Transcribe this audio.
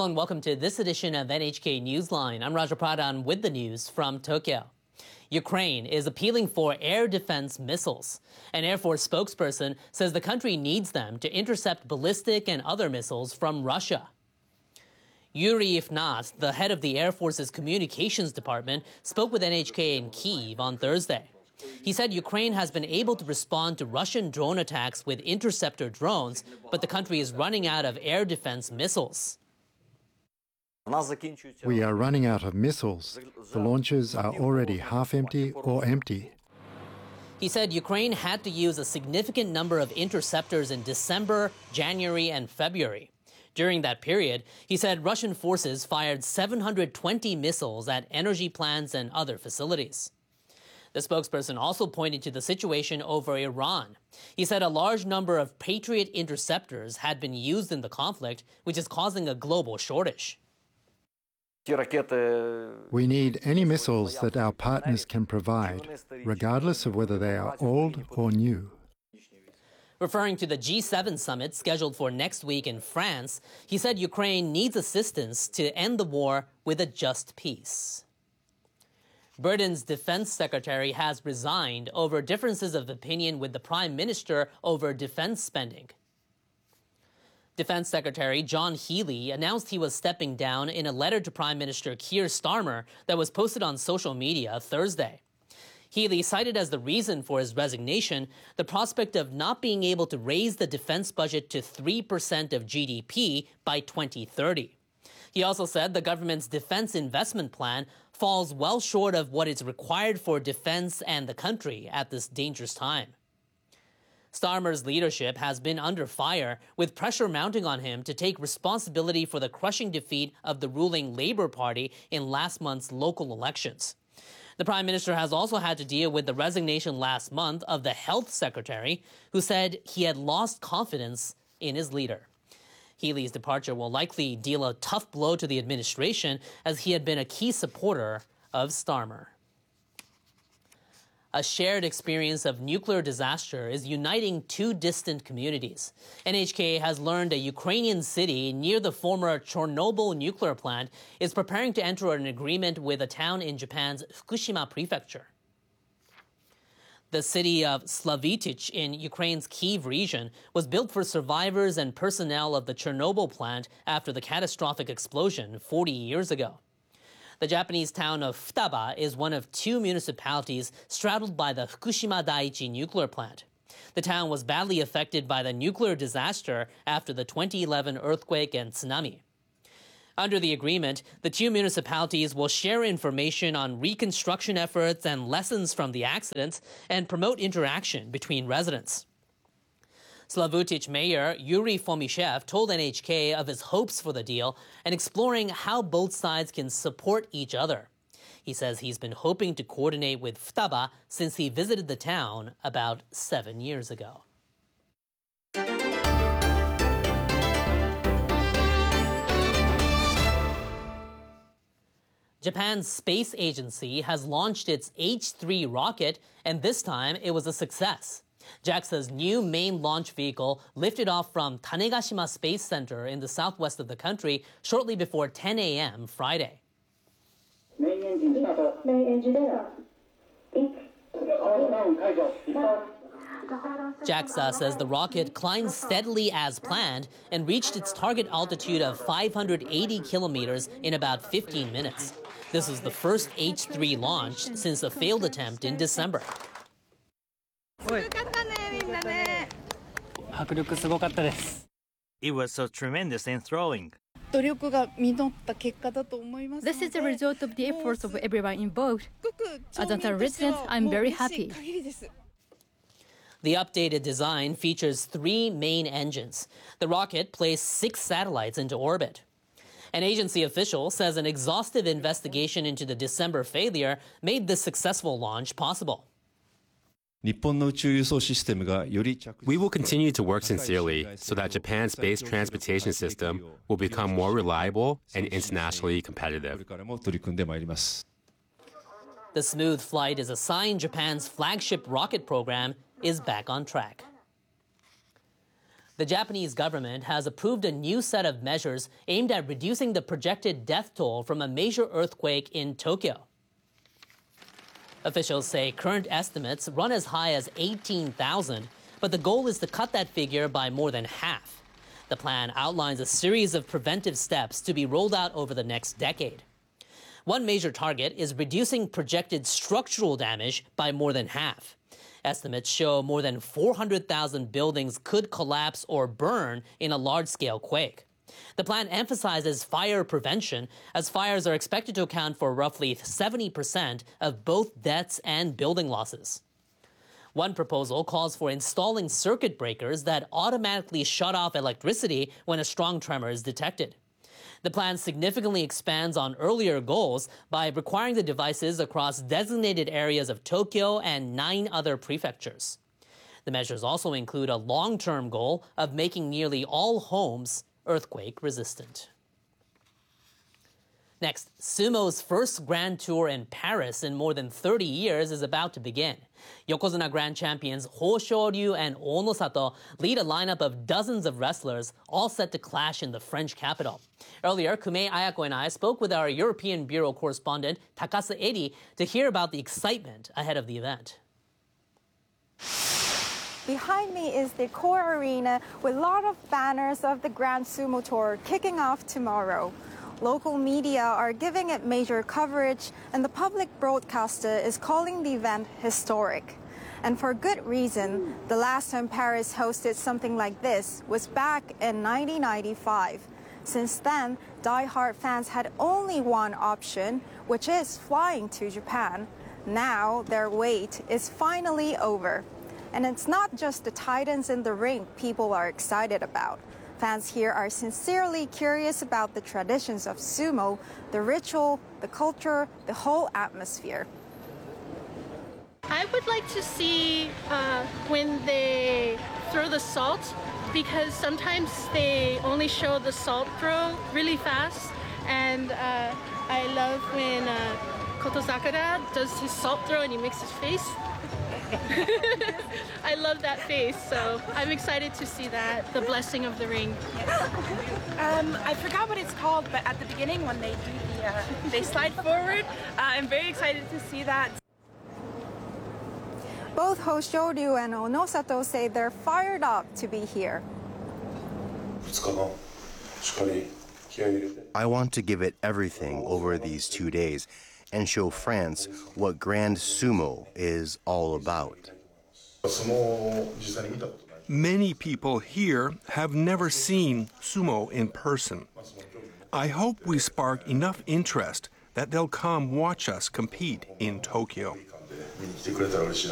Hello and welcome to this edition of NHK Newsline. I'm Raja Pradhan with the news from Tokyo. Ukraine is appealing for air defense missiles. An Air Force spokesperson says the country needs them to intercept ballistic and other missiles from Russia. Yuri Ignat, the head of the Air Force's communications department, spoke with NHK in Kyiv on Thursday. He said Ukraine has been able to respond to Russian drone attacks with interceptor drones, but the country is running out of air defense missiles. We are running out of missiles. The launchers are already half empty or empty. He said Ukraine had to use a significant number of interceptors in December, January, and February. During that period, he said Russian forces fired 720 missiles at energy plants and other facilities. The spokesperson also pointed to the situation over Iran. He said a large number of Patriot interceptors had been used in the conflict, which is causing a global shortage. We need any missiles that our partners can provide, regardless of whether they are old or new. Referring to the G7 summit scheduled for next week in France, he said Ukraine needs assistance to end the war with a just peace. Britain's defense secretary has resigned over differences of opinion with the prime minister over defense spending. Defense Secretary John Healey announced he was stepping down in a letter to Prime Minister Keir Starmer that was posted on social media Thursday. Healey cited as the reason for his resignation the prospect of not being able to raise the defense budget to 3% of GDP by 2030. He also said the government's defense investment plan falls well short of what is required for defense and the country at this dangerous time. Starmer's leadership has been under fire, with pressure mounting on him to take responsibility for the crushing defeat of the ruling Labour Party in last month's local elections. The Prime Minister has also had to deal with the resignation last month of the Health Secretary, who said he had lost confidence in his leader. Healey's departure will likely deal a tough blow to the administration, as he had been a key supporter of Starmer. A shared experience of nuclear disaster is uniting two distant communities. NHK has learned a Ukrainian city near the former Chernobyl nuclear plant is preparing to enter an agreement with a town in Japan's Fukushima prefecture. The city of Slavitych in Ukraine's Kyiv region was built for survivors and personnel of the Chernobyl plant after the catastrophic explosion 40 years ago. The Japanese town of Futaba is one of two municipalities straddled by the Fukushima Daiichi nuclear plant. The town was badly affected by the nuclear disaster after the 2011 earthquake and tsunami. Under the agreement, the two municipalities will share information on reconstruction efforts and lessons from the accidents and promote interaction between residents. Slavutych Mayor Yuri Fomishev told NHK of his hopes for the deal and exploring how both sides can support each other. He says he's been hoping to coordinate with Futaba since he visited the town about 7 years ago. Japan's space agency has launched its H3 rocket, and this time it was a success. JAXA's new main launch vehicle lifted off from Tanegashima Space Center in the southwest of the country shortly before 10 a.m. Friday. JAXA says the rocket climbed steadily as planned and reached its target altitude of 580 kilometers in about 15 minutes. This is the first H3 launch since a failed attempt in December. It was so tremendous and thrilling. This is the result of the efforts of everyone involved. As a resident, I'm very happy. The updated design features three main engines. The rocket placed 6 satellites into orbit. An agency official says an exhaustive investigation into the December failure made this successful launch possible. We will continue to work sincerely so that Japan's space transportation system will become more reliable and internationally competitive. The smooth flight is a sign Japan's flagship rocket program is back on track. The Japanese government has approved a new set of measures aimed at reducing the projected death toll from a major earthquake in Tokyo. Officials say current estimates run as high as 18,000, but the goal is to cut that figure by more than half. The plan outlines a series of preventive steps to be rolled out over the next decade. One major target is reducing projected structural damage by more than half. Estimates show more than 400,000 buildings could collapse or burn in a large-scale quake. The plan emphasizes fire prevention, as fires are expected to account for roughly 70% of both deaths and building losses. One proposal calls for installing circuit breakers that automatically shut off electricity when a strong tremor is detected. The plan significantly expands on earlier goals by requiring the devices across designated areas of Tokyo and 9 other prefectures. The measures also include a long-term goal of making nearly all homes earthquake-resistant. Next, sumo's first Grand Tour in Paris in more than 30 years is about to begin. Yokozuna Grand Champions Hoshoryu and Onosato lead a lineup of dozens of wrestlers, all set to clash in the French capital. Earlier, Kumei Ayako and I spoke with our European Bureau correspondent Takase Eri to hear about the excitement ahead of the event. Behind me is the core arena with a lot of banners of the Grand Sumo Tour kicking off tomorrow. Local media are giving it major coverage, and the public broadcaster is calling the event historic. And for good reason. The last time Paris hosted something like this was back in 1995. Since then, die-hard fans had only one option, which is flying to Japan. Now their wait is finally over. And it's not just the titans in the ring people are excited about. Fans here are sincerely curious about the traditions of sumo, the ritual, the culture, the whole atmosphere. I would like to see when they throw the salt, because sometimes they only show the salt throw really fast. And I love when Koto Sakura does his salt throw and he makes his face. I love that face, so I'm excited to see that, the blessing of the ring. I forgot what it's called, but at the beginning when they do they slide forward, I'm very excited to see that. Both Hoshoryu and Onosato say they're fired up to be here. I want to give it everything over these 2 days and show France what Grand Sumo is all about. Many people here have never seen sumo in person. I hope we spark enough interest that they'll come watch us compete in Tokyo.